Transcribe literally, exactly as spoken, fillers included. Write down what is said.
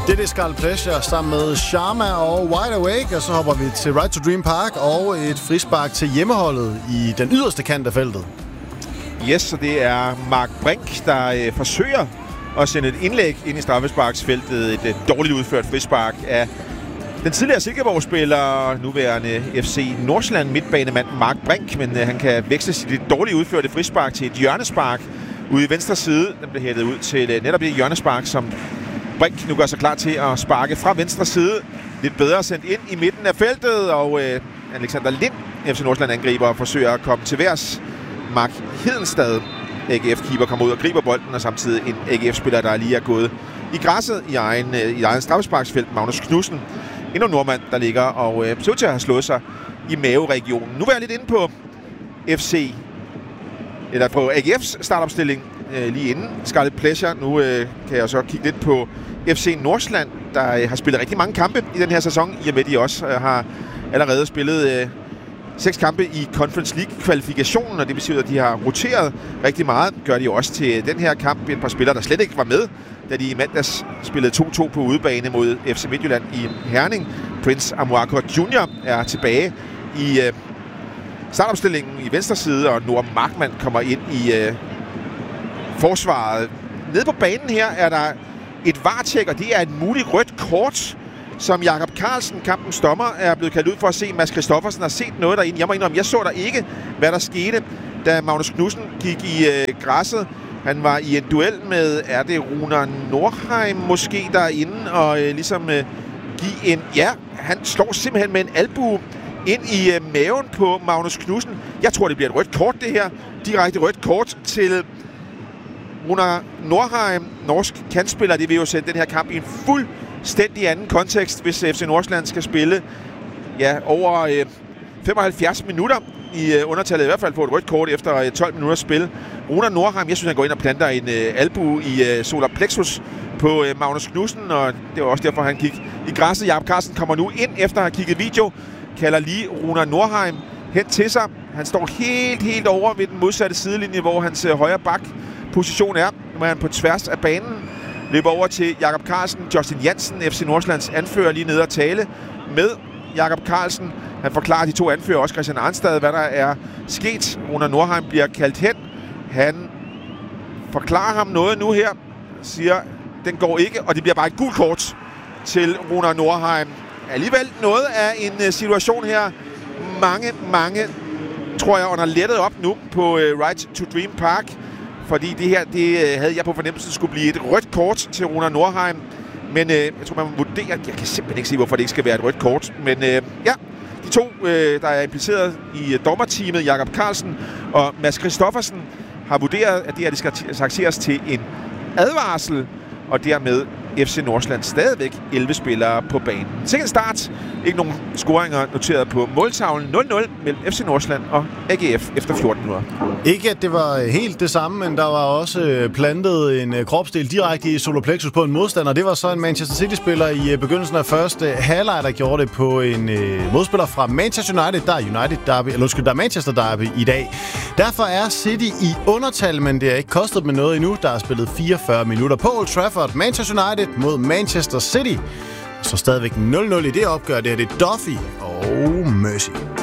Det er det Scarlet Pleasure sammen med Sharma og Wide Awake, og så hopper vi til Right to Dream Park og et frispark til hjemmeholdet i den yderste kant af feltet. Yes, så det er Mark Brink, der øh, forsøger at sende et indlæg ind i straffesparksfeltet. Et øh, dårligt udført frispark af den tidligere Silkeborg-spiller, nuværende F C Nordsjælland midtbanemand Mark Brink, men øh, han kan veksle sit dårligt udførte frispark til et hjørnespark ude i venstre side. Den bliver hættet ud til øh, netop det hjørnespark, som Brink nu gør sig klar til at sparke fra venstre side. Lidt bedre sendt ind i midten af feltet, og øh, Alexander Lind, F C Nordsjælland angriber, og forsøger at komme til værs. Mark Hedenstad, A G F-keeper, kommer ud og griber bolden, og samtidig en A G F-spiller, der lige er gået i græsset i egen, øh, i egen straffesparksfelt, Magnus Knudsen. Endnu en nordmand, der ligger og øh, ser ud til at have slået sig i maveregionen. Nu er jeg lidt inde på F C, eller på A G F's startopstilling øh, lige inden Scarlet Pleasure. Nu øh, kan jeg så kigge lidt på F C Nordsjælland, der øh, har spillet rigtig mange kampe i den her sæson, i og med de også øh, har allerede spillet øh, seks kampe i Conference League-kvalifikationen, og det betyder, at de har roteret rigtig meget. Gør de også til den her kamp. Et par spillere, der slet ikke var med, da de i mandags spillede to to på udebane mod F C Midtjylland i Herning. Prince Amuako junior er tilbage i øh, startopstillingen i venstre side, og Noah Markmann kommer ind i øh, forsvaret. Nede på banen her er der et varetjek, og det er et muligt rødt kort, som Jakob Carlsen, kampens dommer, er blevet kaldt ud for at se. Mads Christoffersen har set noget derinde. Jeg må indrømme, jeg så der ikke, hvad der skete, da Magnus Knudsen gik i øh, græsset. Han var i en duel med, er det Runar Nordheim måske derinde, og øh, ligesom øh, give en... Ja, han slår simpelthen med en albue ind i øh, maven på Magnus Knudsen. Jeg tror, det bliver et rødt kort, det her. Direkte rødt kort til Runar Nordheim, norsk kantspiller. Det vil jo sætte den her kamp i en fuldstændig anden kontekst, hvis F C Nordsjælland skal spille ja, over øh, femoghalvfjerds minutter i øh, undertallet, i hvert fald få et rødt kort efter øh, tolv minutters spil. Runar Nordheim, jeg synes, han går ind og planter en øh, albue i øh, solar plexus på øh, Magnus Knudsen, og det var også derfor, han gik i græsset. Jakob Carlsen kommer nu ind efter at have kigget video, kalder lige Runar Nordheim hen til sig. Han står helt, helt over ved den modsatte sidelinje, hvor hans øh, højre bak position er. Nu er han på tværs af banen. Løber over til Jakob Carlsen. Justin Jansen, F C Nordsjællands anfører, lige nede og tale med Jakob Carlsen. Han forklarer de to anfører, også Christian Arnstad, hvad der er sket. Runar Nordheim bliver kaldt hen. Han forklarer ham noget nu her. Siger, den går ikke, og det bliver bare et gult kort til Runar Nordheim. Alligevel noget af en situation her. Mange, mange, tror jeg, under lettet op nu på uh, Right to Dream Park. Fordi det her, det havde jeg på fornemmelsen, skulle blive et rødt kort til Runar Nordheim. Men øh, jeg tror, man må vurdere... Jeg kan simpelthen ikke se, hvorfor det ikke skal være et rødt kort. Men øh, ja, de to, øh, der er impliceret i dommerteamet, Jakob Carlsen og Mads Christoffersen, har vurderet, at det her det skal taxeres til en advarsel. Og dermed F C Nordsjælland stadigvæk elleve spillere på banen. Sikkert start. Ikke nogen scoringer noteret på måltavlen. nul nul mellem F C Nordsjælland og A G F efter fjorten minutter. Ikke at det var helt det samme, men der var også plantet en kropsdel direkte i solar plexus på en modstander. Det var så en Manchester City-spiller i begyndelsen af første halvleg, der gjorde det på en øh, modspiller fra Manchester United. Der er United Derby, eller undskyld, der er Manchester Derby i dag. Derfor er City i undertal, men det har ikke kostet med noget endnu. Der er spillet fireogfyrre minutter på Old Trafford. Manchester United mod Manchester City. Så stadigvæk nul nul i det opgør. Det er det Duffy og Mercy.